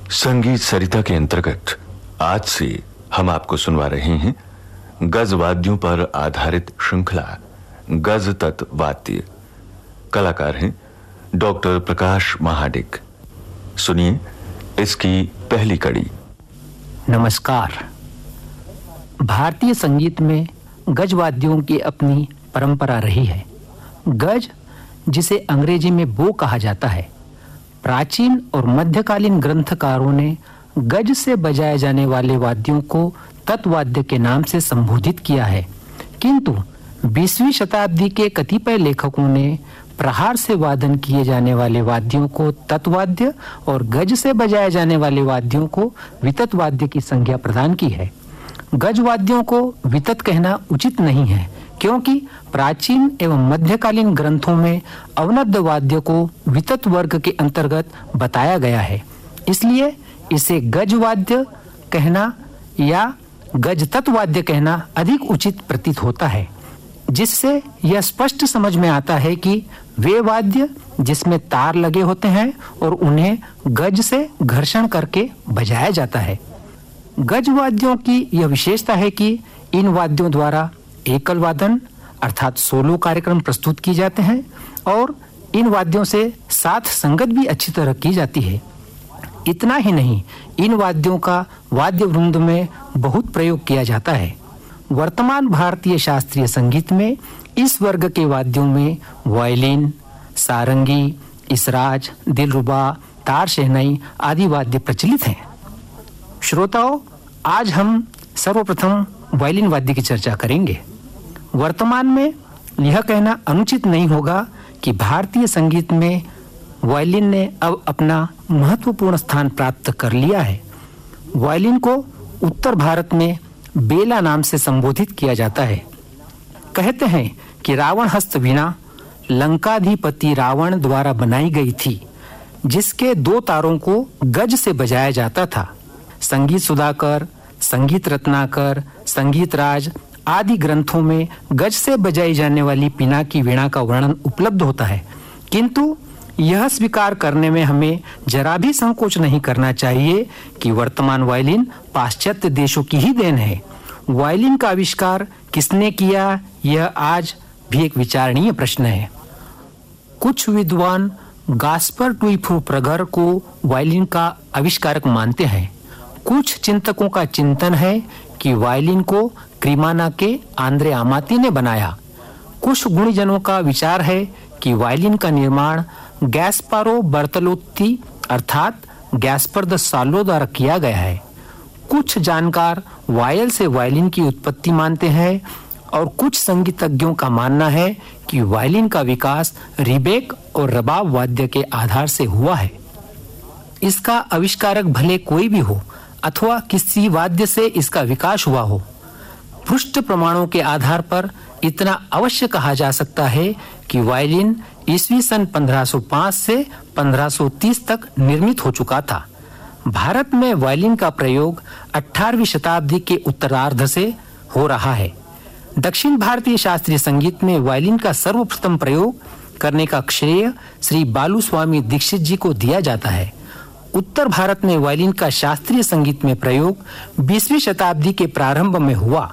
संगीत सरिता के अंतर्गत आज से हम आपको सुनवा रहे हैं गज वाद्यों पर आधारित श्रृंखला गज तत्व वाद्य। कलाकार हैं डॉक्टर प्रकाश महाडिक। सुनिए इसकी पहली कड़ी। नमस्कार। भारतीय संगीत में गज वाद्यों की अपनी परंपरा रही है। गज, जिसे अंग्रेजी में बो कहा जाता है, प्राचीन और मध्यकालीन ग्रंथकारों ने गज से बजाए जाने वाले वाद्यों को तत्वाद्य के नाम से संबोधित किया है, किंतु 20वीं शताब्दी के कतिपय लेखकों ने प्रहार से वादन किए जाने वाले वाद्यों को तत्वाद्य और गज से बजाए जाने वाले वाद्यों को वितत वाद्य की संज्ञा प्रदान की है। गज वाद्यों को वितत कहना उचित नहीं है, क्योंकि प्राचीन एवं मध्यकालीन ग्रंथों में अवनद्य वाद्य को वितत वर्ग के अंतर्गत बताया गया है। इसलिए इसे गज वाद्य कहना या गज तत्वाद्य कहना अधिक उचित प्रतीत होता है, जिससे यह स्पष्ट समझ में आता है कि वे वाद्य जिसमें तार लगे होते हैं और उन्हें गज से घर्षण करके बजाया जाता है। गज वाद्यों की यह विशेषता है कि इन वाद्यों द्वारा एकल वादन अर्थात सोलो कार्यक्रम प्रस्तुत किए जाते हैं और इन वाद्यों से साथ संगत भी अच्छी तरह की जाती है। इतना ही नहीं, इन वाद्यों का वाद्य वृंद में बहुत प्रयोग किया जाता है। वर्तमान भारतीय शास्त्रीय संगीत में इस वर्ग के वाद्यों में वायलिन, सारंगी, इसराज, दिलरुबा, तार शहनाई आदि वाद्य प्रचलित हैं। श्रोताओं, आज हम सर्वप्रथम वायलिन वाद्य की चर्चा करेंगे। वर्तमान में यह कहना अनुचित नहीं होगा कि भारतीय संगीत में वायलिन ने अब अपना महत्वपूर्ण स्थान प्राप्त कर लिया है। वायलिन को उत्तर भारत में बेला नाम से संबोधित किया जाता है। कहते हैं कि रावण हस्त वीणा लंकाधिपति रावण द्वारा बनाई गई थी, जिसके 2 तारों को गज से बजाया जाता था। संगीत सुधाकर, संगीत रत्नाकर, संगीत राज आदि ग्रंथों में गज से बजाई जाने वाली पिनाकी वीणा का वर्णन उपलब्ध होता है, किंतु यह स्वीकार करने में हमें जरा भी संकोच नहीं करना चाहिए कि वर्तमान वायलिन पाश्चात्य देशों की ही देन है। वायलिन का आविष्कार किसने किया, यह आज भी एक विचारणीय प्रश्न है। कुछ विद्वान गास्पर ट्विफो प्रगर को वायलिन का आविष्कारक मानते हैं। कुछ चिंतकों का चिंतन है कि वायलिन को क्रीमाना के आंद्रे आमाती ने बनाया। कुछ गुणीजनों का विचार है कि वायलिन का निर्माण गैस्पारो बर्तलोत्ती अर्थात गैस्पर द सालो द्वारा किया गया है। कुछ जानकार वायल से वायलिन की उत्पत्ति मानते हैं और कुछ संगीतज्ञों का मानना है कि वायलिन का विकास रिबेक और रबाब वाद्य के आधार से हुआ है। इसका आविष्कारक भले कोई भी हो अथवा किसी वाद्य से इसका विकास हुआ हो, पृष्ठ प्रमाणों के आधार पर इतना अवश्य कहा जा सकता है कि वायलिन ईस्वी सन 1505 से 1530 तक निर्मित हो चुका था। भारत में वायलिन का प्रयोग 18वीं शताब्दी के उत्तरार्ध से हो रहा है। दक्षिण भारतीय शास्त्रीय संगीत में वायलिन का सर्वप्रथम प्रयोग करने का श्रेय श्री बालूस्वामी दीक्षित जी को दिया जाता है। उत्तर भारत में वायलिन का शास्त्रीय संगीत में प्रयोग 20वीं शताब्दी के प्रारंभ में हुआ।